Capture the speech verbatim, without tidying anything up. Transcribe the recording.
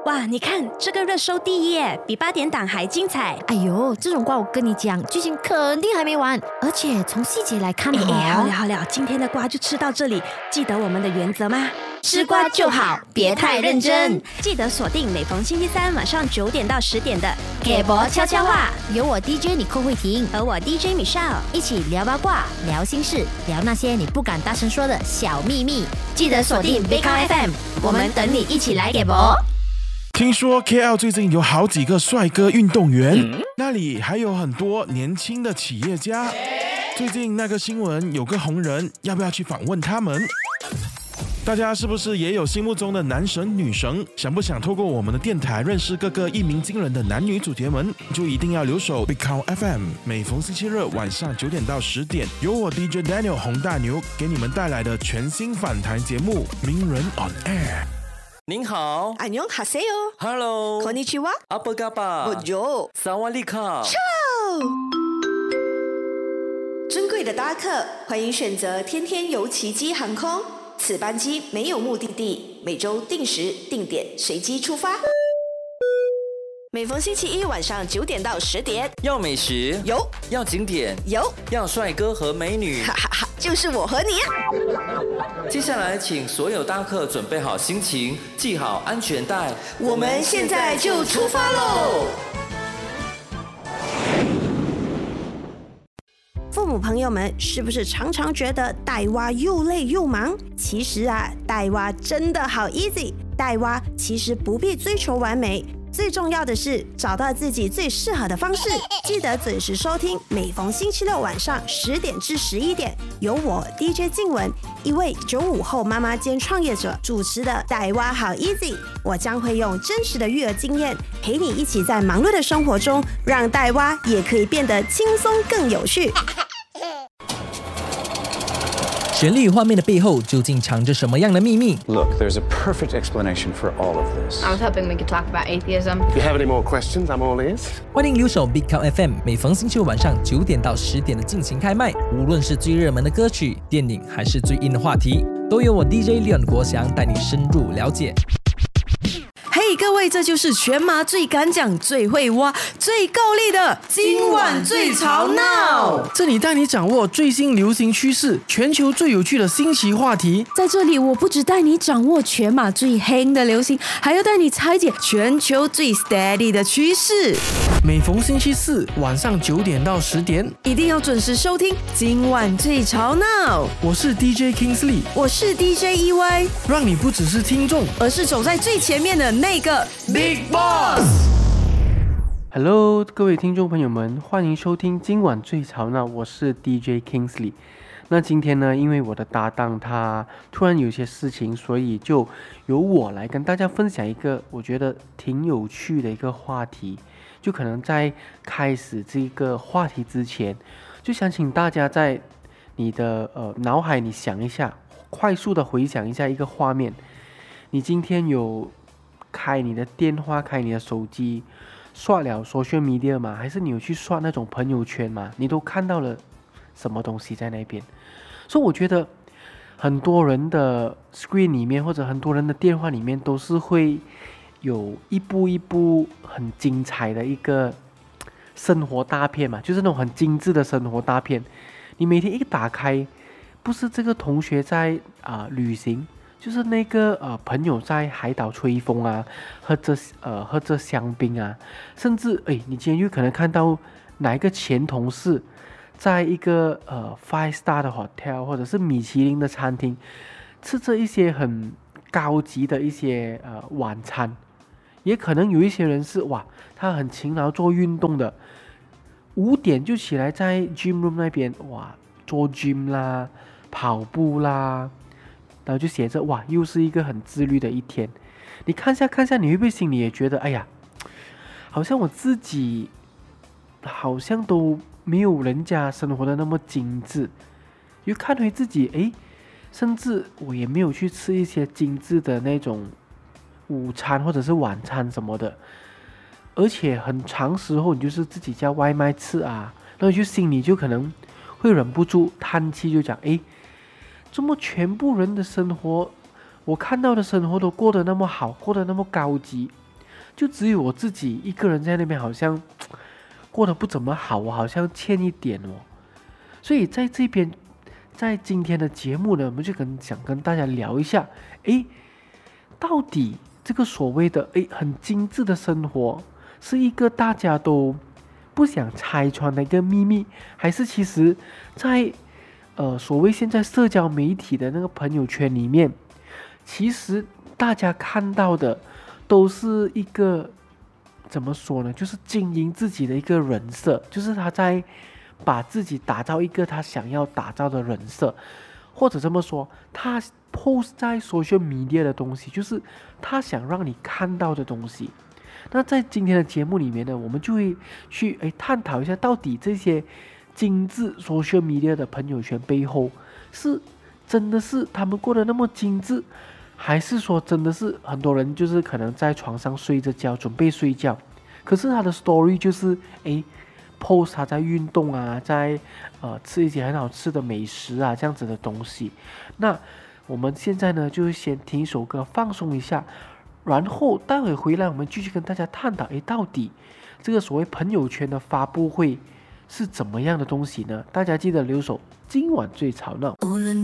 哇，你看这个热搜第一耶，比八点档还精彩。 哎呦，这种瓜我跟你讲，剧情肯定还没完，而且从细节来看， 哎哎，好了好了，今天的瓜就吃到这里，记得我们的原则吗？吃瓜就好，别太认真。记得锁定每逢星期三晚上九点到十点的《给博悄悄话》， 有我 D J 你寇慧婷和我 D J Michelle 一起聊八卦、聊心事、聊那些你不敢大声说的小秘密。 记得锁定 Big F M， 我们等你一起来给博。 听说 K L 最近有好几个帅哥运动员，嗯、那里还有很多年轻的企业家。最近那个新闻有个红人，要不要去访问他们？大家是不是也有心目中的男神女神？想不想透过我们的电台认识各个一鸣惊人的男女主角们？就一定要留守 Big Cow F M， 每逢星期日晚上九点到十点，由我 D J Daniel 洪大牛给你们带来的全新访谈节目《名人 on Air》。 您好， 安妞哈塞哟 ，Hello， こんにちは， 阿布嘎巴， 我就萨瓦利卡， 尊贵的搭客，欢迎选择天天游奇迹航空。此班机没有目的地，每周定时定点随机出发。每逢星期一晚上九点到十点， 要美食有， 要景点有， 要帅哥和美女， 哈哈哈，就是我和你啊！ 接下来，请所有搭客准备好心情，系好安全带， 我们现在就出发喽！父母朋友们，是不是常常觉得带娃又累又忙？其实啊，带娃真的好 easy。带娃其实不必追求完美，最重要的是找到自己最适合的方式。记得准时收听，每逢星期六晚上十点至十一点，由我 D J 静雯，一位九五后妈妈兼创业者主持的《带娃好 easy》。我将会用真实的育儿经验，陪你一起在忙碌的生活中，让带娃也可以变得轻松更有趣。 绚丽画面的背后究竟藏着什么样的秘密 Look, there's a perfect explanation for all of this. I was hoping we could talk about atheism. If you have any more questions, I'm all ears. 欢迎留守 Big Cow F M， 每逢星期五晚上九点到十点的尽情开麦，无论是最热门的歌曲、电影，还是最硬的话题，都由我 D J Leon 国祥带你深入了解。 嘿、hey, 各位，这就是全马最敢讲、最会挖、最够力的今晚最吵闹。 这里带你掌握最新流行趋势，全球最有趣的新奇话题。 在这里，我不只带你掌握全马最黑的流行，还要带你拆解全球最 steady 的趋势。 每逢星期四晚上九点到十点， 一定要准时收听今晚最吵闹。 我是 D J Kingsley， 我是 D J E Y， 让你不只是听众， 而是走在最前面的那个 Big Boss。Hello， 各位听众朋友们，欢迎收听今晚最吵闹，我是 D J Kingsley。那今天呢，因为我的搭档他突然有些事情，所以就由我来跟大家分享一个我觉得挺有趣的一个话题。就可能在开始这个话题之前，就想请大家在你的呃脑海里想一下，快速的回想一下一个画面。你今天有开你的电话，开你的手机，刷了 social media 吗？还是你有去刷那种朋友圈吗？你都看到了什么东西在那边？所以我觉得很多人的 screen 里面，或者很多人的电话里面，都是会有一部一部很精彩的一个生活大片嘛，就是那种很精致的生活大片。你每天一打开，不是这个同学在啊、呃、旅行，就是那个呃朋友在海岛吹风啊，喝着呃喝着香槟啊，甚至哎，你今天有可能看到哪一个前同事在一个呃 five star 的 hotel 或者是米其林的餐厅吃着一些很高级的一些呃晚餐。也可能有一些人是哇，他很勤劳做运动的，五点就起来在 gym room 那边哇做 gym 啦、跑步啦，然后就写着哇，又是一个很自律的一天。你看下看下，你会不会心里也觉得哎呀，好像我自己好像都没有人家生活的那么精致，又看回自己哎，甚至我也没有去吃一些精致的那种午餐或者是晚餐什么的，而且很长时候你就是自己叫外卖吃啊，然后就心里就可能会忍不住叹气，就讲诶，这么全部人的生活，我看到的生活都过得那么好，过得那么高级， 就只有我自己一个人在那边，好像过得不怎么好，我好像欠一点哦。所以在这边，在今天的节目呢，我们就跟想跟大家聊一下，诶，到底这个所谓的诶很精致的生活，是一个大家都不想拆穿的一个秘密，还是其实在呃所谓现在社交媒体的那个朋友圈里面，其实大家看到的都是一个怎么说呢，就是经营自己的一个人设，就是他在把自己打造一个他想要打造的人设，或者这么说，他 post 在 social media 的东西，就是他想让你看到的东西。那在今天的节目里面呢，我们就会去诶探讨一下，到底这些精致 social media 的朋友圈背后，是真的是他们过得那么精致，还是说真的是很多人就是可能在床上睡着觉，准备睡觉，可是他的 story 就是诶post 他在运动啊，在呃吃一些很好吃的美食啊，这样子的东西。那我们现在呢，就先听一首歌放松一下，然后待会回来我们继续跟大家探讨，诶，到底这个所谓朋友圈的发布会是怎么样的东西呢？大家记得留守今晚最吵闹。